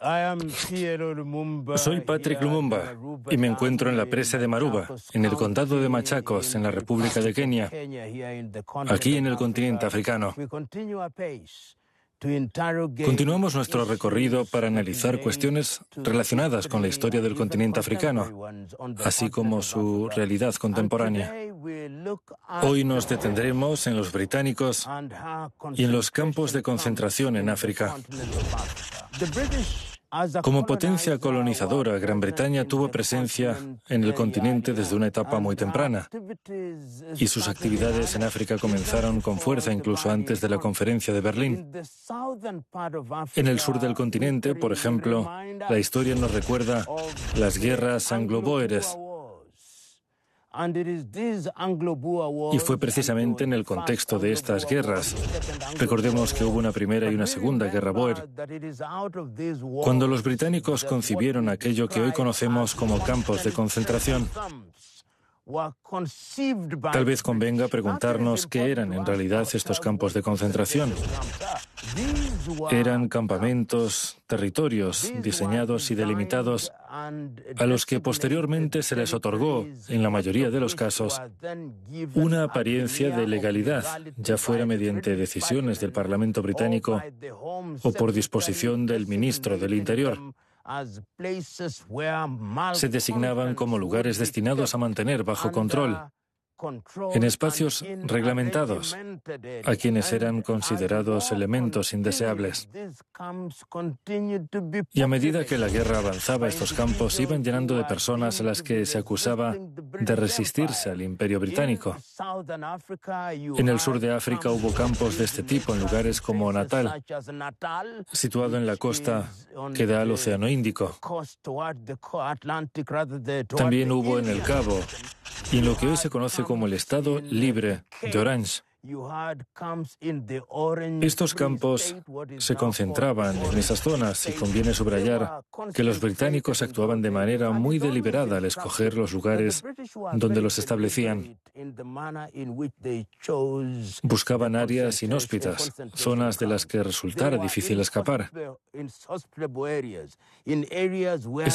Soy Patrick Lumumba y me encuentro en la presa de Maruba, en el condado de Machakos, en la República de Kenia, aquí en el continente africano. Continuamos nuestro recorrido para analizar cuestiones relacionadas con la historia del continente africano, así como su realidad contemporánea. Hoy nos detendremos en los británicos y en los campos de concentración en África. Como potencia colonizadora, Gran Bretaña tuvo presencia en el continente desde una etapa muy temprana, y sus actividades en África comenzaron con fuerza incluso antes de la Conferencia de Berlín. En el sur del continente, por ejemplo, la historia nos recuerda las guerras anglo-bóeres, y fue precisamente en el contexto de estas guerras, recordemos que hubo una primera y una segunda guerra bóer, cuando los británicos concibieron aquello que hoy conocemos como campos de concentración. Tal vez convenga preguntarnos qué eran en realidad estos campos de concentración. Eran campamentos, territorios diseñados y delimitados a los que posteriormente se les otorgó, en la mayoría de los casos, una apariencia de legalidad, ya fuera mediante decisiones del Parlamento británico o por disposición del ministro del Interior. Se designaban como lugares destinados a mantener bajo control, en espacios reglamentados, a quienes eran considerados elementos indeseables. Y a medida que la guerra avanzaba, estos campos se iban llenando de personas a las que se acusaba de resistirse al Imperio Británico. En el sur de África hubo campos de este tipo en lugares como Natal, situado en la costa que da al Océano Índico. También hubo en el Cabo, y en lo que hoy se conoce como el Estado Libre de Orange. Estos campos se concentraban en esas zonas y conviene subrayar que los británicos actuaban de manera muy deliberada al escoger los lugares donde los establecían. Buscaban áreas inhóspitas, zonas de las que resultara difícil escapar.